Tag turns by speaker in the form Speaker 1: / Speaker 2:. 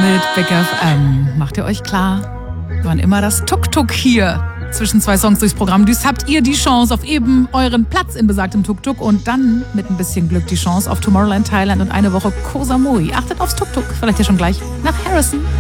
Speaker 1: mit Big FM. Macht ihr euch klar, wann immer das Tuk-Tuk hier zwischen zwei Songs durchs Programm düst, habt ihr die Chance auf eben euren Platz in besagtem Tuk-Tuk und dann mit ein bisschen Glück die Chance auf Tomorrowland Thailand und eine Woche Koh Samui. Achtet aufs Tuk-Tuk, vielleicht ja schon gleich nach Harrison.